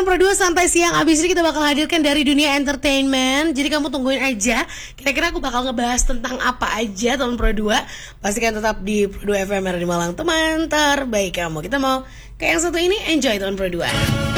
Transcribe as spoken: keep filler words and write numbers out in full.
teman Pro dua santai siang. Abis ini kita bakal hadirkan dari dunia entertainment. Jadi kamu tungguin aja. Kira-kira aku bakal ngebahas tentang apa aja teman Pro dua. Pastikan tetap di Pro dua F M di Malang, teman terbaik kamu. Kita mau ke yang satu ini, enjoy teman Pro dua.